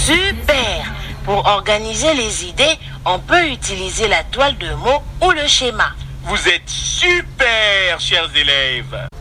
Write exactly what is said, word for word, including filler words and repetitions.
Super! Pour organiser les idées, on peut utiliser la toile de mots ou le schéma. Vous êtes super, chers élèves!